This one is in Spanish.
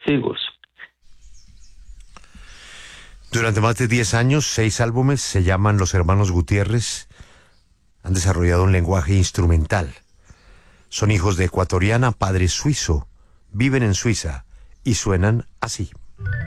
testigos. Durante más de 10 años, 6 álbumes, se llaman Los Hermanos Gutiérrez. Han desarrollado un lenguaje instrumental. Son hijos de ecuatoriana, padre suizo. Viven en Suiza y suenan así.